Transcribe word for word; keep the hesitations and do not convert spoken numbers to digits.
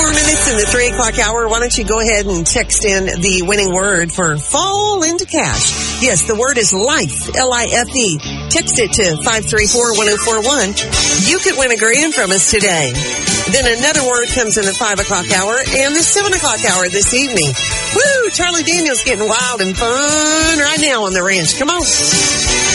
more minutes in the three o'clock hour. Why don't you go ahead and text in the winning word for fall into cash? Yes, the word is life, L I F E. Text it to five three four, one oh four one. You could win a grand from us today. Then another word comes in the five o'clock hour and the seven o'clock hour this evening. Woo! Charlie Daniels getting wild and fun right now on the ranch. Come on.